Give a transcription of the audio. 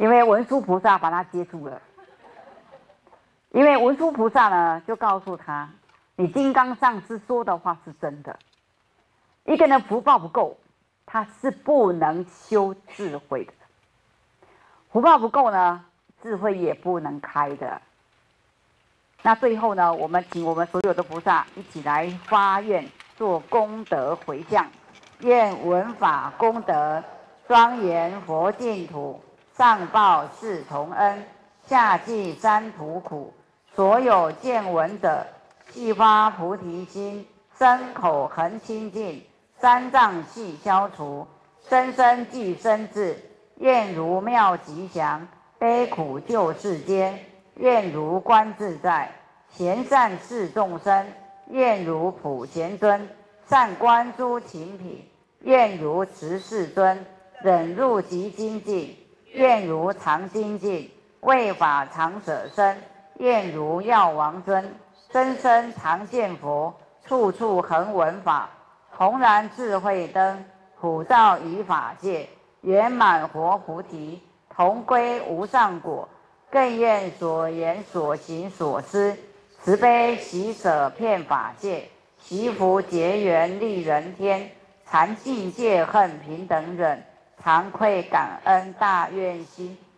因为文殊菩萨把他接住了。因为文殊菩萨呢，就告诉他：“你金刚上师说的话是真的。一个人福报不够，他是不能修智慧的。福报不够呢，智慧也不能开的。那最后呢，我们请我们所有的菩萨一起来发愿，做功德回向，愿闻法功德庄严佛净土，上报四重恩，下济三途苦。所有见闻者，悉发菩提心，身口恒清净，三障悉消除，生生具生智。愿如妙吉祥，悲苦救世间。愿如观自在，贤善侍众生。愿如普贤尊，善观诸情品。愿如慈世尊，忍辱极精进。愿如常精进，为法常舍身。愿如药王尊，生生常见佛，处处恒闻法。弘然智慧灯，普照于法界。圆满活菩提，同归无上果。更愿所言所行所思，慈悲喜舍遍法界。习福结缘利人天，常尽戒恨平等忍。常愧感恩大愿心，